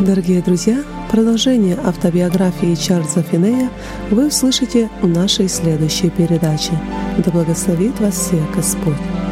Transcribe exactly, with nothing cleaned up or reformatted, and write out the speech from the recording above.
Дорогие друзья, продолжение автобиографии Чарльза Финея вы услышите в нашей следующей передаче. Да благословит вас всех Господь!